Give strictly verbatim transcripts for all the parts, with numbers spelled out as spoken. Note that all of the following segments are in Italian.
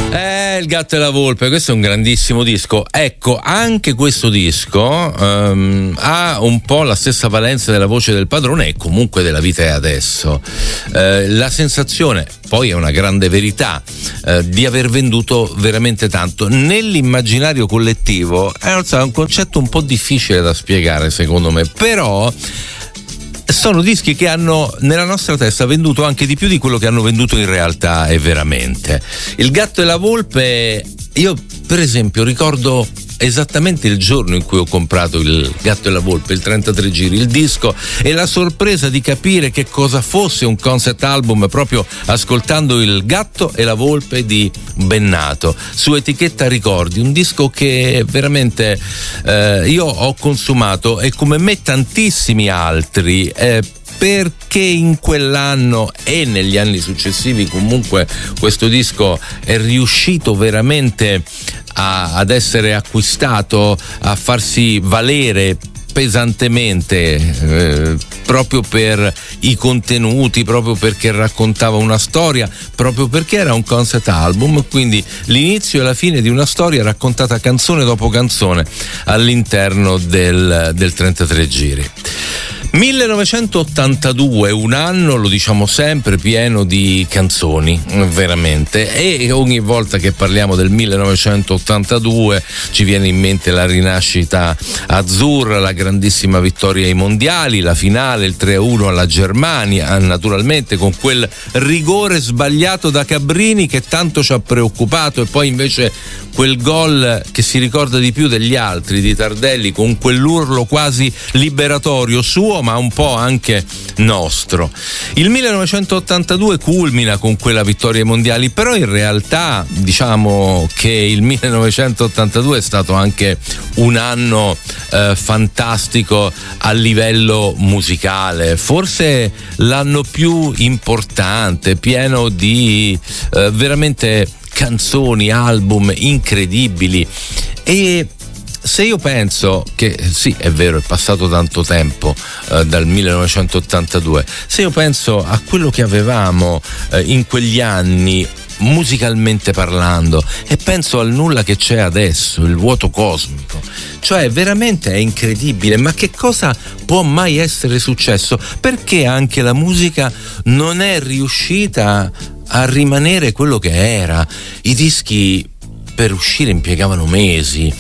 Eh, Il gatto e la volpe, questo è un grandissimo disco. Ecco, anche questo disco um, ha un po' la stessa valenza della voce del padrone e comunque della vita è adesso. Eh, la sensazione, poi è una grande verità, eh, di aver venduto veramente tanto. Nell'immaginario collettivo è un concetto un po' difficile da spiegare, secondo me, però sono dischi che hanno nella nostra testa venduto anche di più di quello che hanno venduto in realtà e veramente. Il gatto e la volpe, io per esempio ricordo esattamente il giorno in cui ho comprato il gatto e la volpe, il trentatré giri, il disco, e la sorpresa di capire che cosa fosse un concept album proprio ascoltando il gatto e la volpe di Bennato su etichetta Ricordi, un disco che veramente eh, io ho consumato e come me tantissimi altri, eh, perché in quell'anno e negli anni successivi comunque questo disco è riuscito veramente a, ad essere acquistato, a farsi valere pesantemente, eh, proprio per i contenuti, proprio perché raccontava una storia, proprio perché era un concept album, quindi l'inizio e la fine di una storia raccontata canzone dopo canzone all'interno del, del trentatré giri. millenovecentottantadue, un anno, lo diciamo sempre, pieno di canzoni, veramente, e ogni volta che parliamo del millenovecentottantadue ci viene in mente la rinascita azzurra, la grandissima vittoria ai mondiali, la finale, il tre a uno alla Germania, naturalmente con quel rigore sbagliato da Cabrini che tanto ci ha preoccupato, e poi invece quel gol che si ricorda di più degli altri di Tardelli, con quell'urlo quasi liberatorio suo ma un po' anche nostro. Il millenovecentottantadue culmina con quella vittoria ai mondiali, però in realtà diciamo che il millenovecentottantadue è stato anche un anno eh, fantastico a livello musicale, forse l'anno più importante, pieno di eh, veramente canzoni, album incredibili. E se io penso che sì, è vero, è passato tanto tempo eh, dal millenovecentottantadue, se io penso a quello che avevamo eh, in quegli anni musicalmente parlando, e penso al nulla che c'è adesso, il vuoto cosmico, cioè veramente è incredibile. Ma che cosa può mai essere successo? Perché anche la musica non è riuscita a rimanere quello che era? I dischi per uscire impiegavano mesi,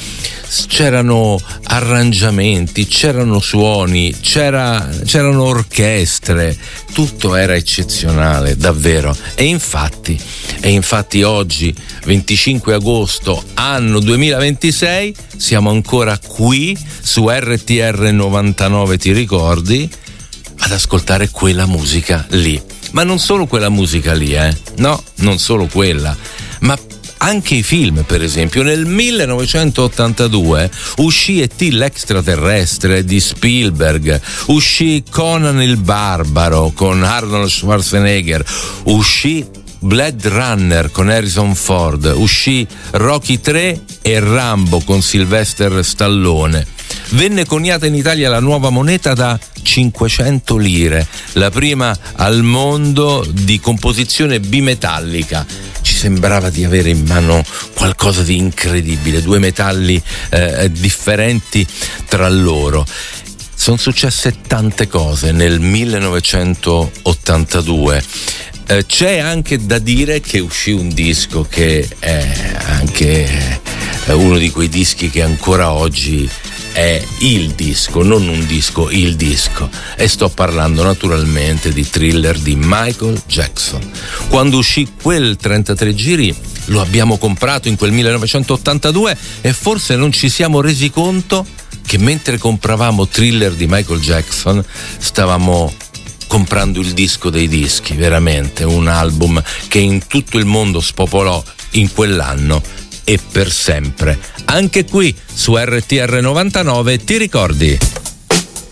c'erano arrangiamenti, c'erano suoni, c'era, c'erano orchestre, tutto era eccezionale, davvero. E infatti, e infatti oggi, venticinque agosto, anno duemilaventisei, siamo ancora qui su R T R novantanove, ti ricordi, ad ascoltare quella musica lì. Ma non solo quella musica lì, eh? No, non solo quella, ma anche i film. Per esempio nel millenovecentottantadue uscì E T l'extraterrestre di Spielberg, uscì Conan il barbaro con Arnold Schwarzenegger, uscì Blade Runner con Harrison Ford, uscì Rocky tre e Rambo con Sylvester Stallone. Venne coniata in Italia la nuova moneta da cinquecento lire, la prima al mondo di composizione bimetallica. Ci sembrava di avere in mano qualcosa di incredibile, due metalli eh, differenti tra loro. Sono successe tante cose nel millenovecentottantadue. Eh, c'è anche da dire che uscì un disco che è anche eh, uno di quei dischi che ancora oggi è il disco, non un disco, il disco, e sto parlando naturalmente di Thriller di Michael Jackson. Quando uscì quel trentatré giri lo abbiamo comprato in quel millenovecentottantadue e forse non ci siamo resi conto che mentre compravamo Thriller di Michael Jackson stavamo comprando il disco dei dischi, veramente un album che in tutto il mondo spopolò in quell'anno e per sempre. Anche qui su R T R novantanove, ti ricordi?